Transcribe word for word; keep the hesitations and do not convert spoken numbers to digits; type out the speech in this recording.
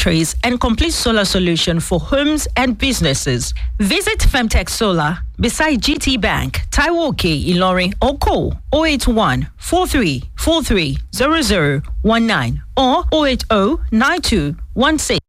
batteries and complete solar solution for homes and businesses. Visit Femtech Solar beside G T Bank, Taiwo K, Ilorin, or call zero eight one, four three four three, zero zero one nine or zero eight zero, nine two one six.